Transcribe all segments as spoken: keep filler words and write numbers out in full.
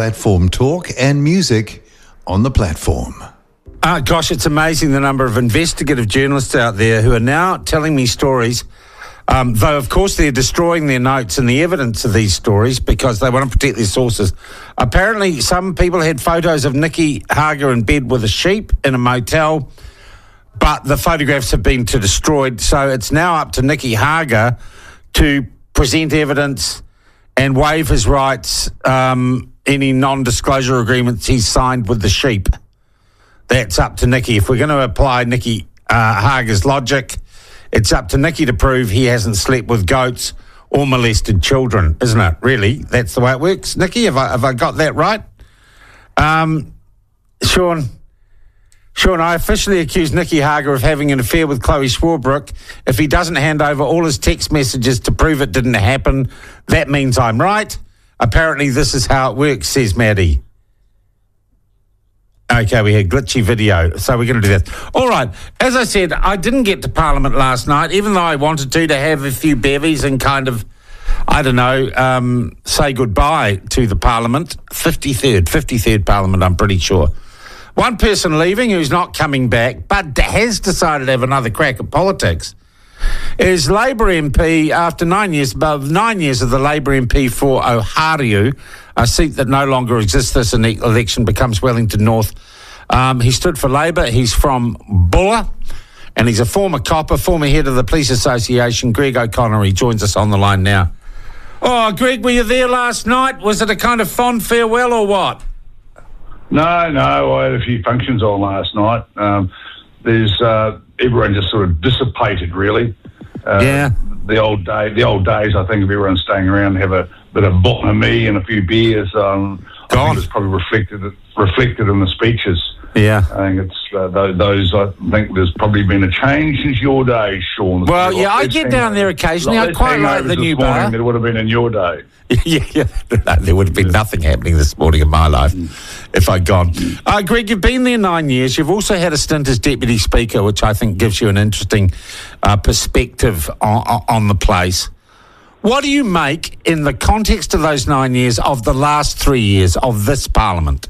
Platform talk and music on the platform. Uh, gosh, it's amazing the number of investigative journalists out there who are now telling me stories, um, though, of course, they're destroying their notes and the evidence of these stories because they want to protect their sources. Apparently, some people had photos of Nicky Hager in bed with a sheep in a motel, but the photographs have been to destroyed, so it's now up to Nicky Hager to present evidence and waive his rights, um, any non-disclosure agreements he's signed with the sheep. That's up to Nicky. If we're going to apply Nicky uh, Hager's logic, it's up to Nicky to prove he hasn't slept with goats or molested children, isn't it? Really, that's the way it works. Nicky, have I, have I got that right? Um, Sean, Sean, I officially accuse Nicky Hager of having an affair with Chloe Swarbrick. If he doesn't hand over all his text messages to prove it didn't happen, that means I'm right. Apparently, this is how it works, says Maddie. Okay, we had glitchy video, so we're going to do that. All right, as I said, I didn't get to Parliament last night, even though I wanted to, to have a few bevies and kind of, I don't know, um, say goodbye to the Parliament. fifty-third, fifty-third Parliament, I'm pretty sure. One person leaving who's not coming back, but has decided to have another crack at politics, is Labour M P, after nine years, above nine years of the Labour M P for Ohariu, a seat that no longer exists. This election becomes Wellington North. Um, he stood for Labour. He's from Bulla, and he's a former copper, former head of the Police Association, Greg O'Connor. He joins us on the line now. Oh, Greg, were you there last night? Was it a kind of fond farewell or what? No, no, I had a few functions on last night. Um, there's uh, everyone just sort of dissipated, really. Uh, yeah. The old day, the old days. I think of everyone staying around, have a bit of bottom of me and a few beers. Um, I think it's probably reflected reflected in the speeches. Yeah, I think it's uh, those, those. I think there's probably been a change since your days, Sean. Well, yeah, I get down there occasionally. I quite like the new bar. That would have been in your day. yeah, yeah. No, there would have been nothing happening this morning in my life if I'd gone. Uh, Greg, you've been there nine years. You've also had a stint as Deputy Speaker, which I think gives you an interesting uh, perspective on, on the place. What do you make, in the context of those nine years, of the last three years of this Parliament?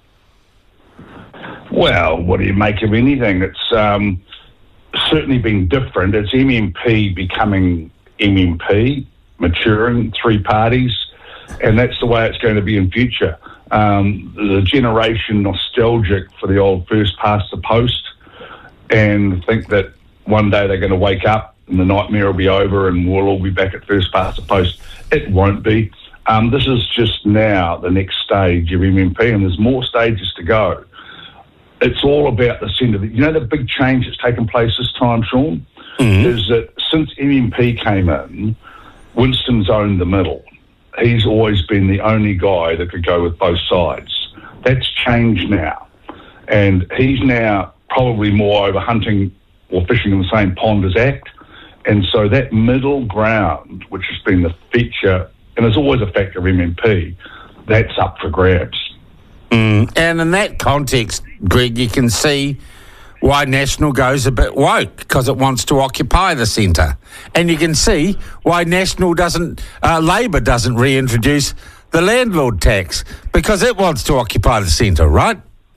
Well, what do you make of anything? It's um, certainly been different. It's M M P becoming M M P, maturing, three parties, and that's the way it's going to be in future. Um, the generation nostalgic for the old first past the post and think that one day they're going to wake up and the nightmare will be over and we'll all be back at first past the post. It won't be. Um, this is just now the next stage of M M P, and there's more stages to go. It's all about the centre. You know the big change that's taken place this time, Sean, mm-hmm. is that since M M P came in, Winston's owned the middle. He's always been the only guy that could go with both sides. That's changed now. And he's now probably more over hunting or fishing in the same pond as ACT. And so that middle ground, which has been the feature, and is always a factor of M M P, that's up for grabs. Mm. And in that context, Greg, you can see why National goes a bit woke, because it wants to occupy the centre. And you can see why National doesn't, uh, Labour doesn't reintroduce the landlord tax, because it wants to occupy the centre, right?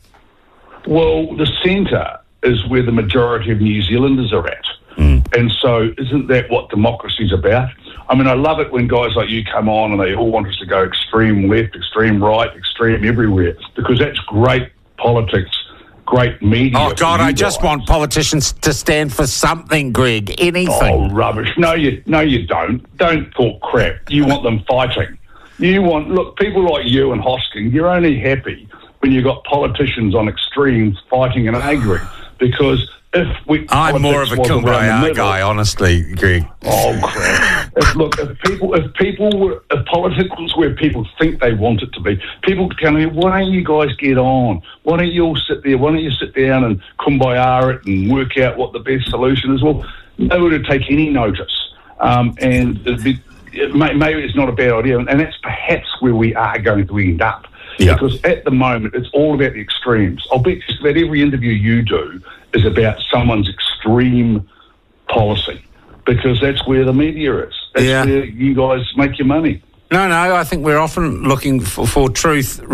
Well, the centre is where the majority of New Zealanders are at. Mm. And so isn't that what democracy's about? I mean, I love it when guys like you come on and they all want us to go extreme left, extreme right, extreme everywhere, because that's great politics, great media. Oh, God, I just guys. want politicians to stand for something, Greg, anything. Oh, rubbish. No, you no, you don't. Don't talk crap. You want them fighting. You want, look, people like you and Hosking, you're only happy when you've got politicians on extremes fighting and arguing, because if we... I'm more of a Kumbaya guy, honestly, Greg. Oh, crap. if, look, if people, if people were, if politics where people think they want it to be, people tell me, why don't you guys get on? Why don't you all sit there? Why don't you sit down and Kumbaya it and work out what the best solution is? Well, nobody would take any notice. Um, and it'd be, it may, maybe it's not a bad idea, and that's perhaps where we are going to end up. Yeah. Because at the moment, it's all about the extremes. I'll bet that every interview you do is about someone's extreme policy, because that's where the media is. That's yeah. where you guys make your money. No, no, I think we're often looking for, for truth